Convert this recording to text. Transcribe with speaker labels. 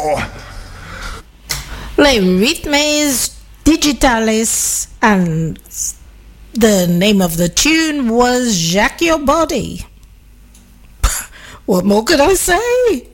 Speaker 1: Le Rhythmes Digitalis, and the name of the tune was Jack Your Body. What more could I say?